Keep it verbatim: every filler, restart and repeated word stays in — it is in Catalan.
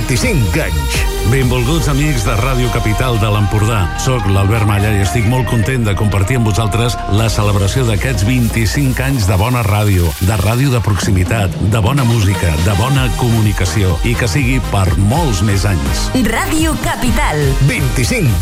vint-i-cinc anys. Benvolguts amics de Ràdio Capital de l'Empordà. Soc l'Albert Malla i estic molt content de compartir amb vosaltres la celebració d'aquests vint-i-cinc anys de bona ràdio, de ràdio de proximitat, de bona música, de bona comunicació i que sigui per molts més anys. Ràdio Capital. vint-i-cinc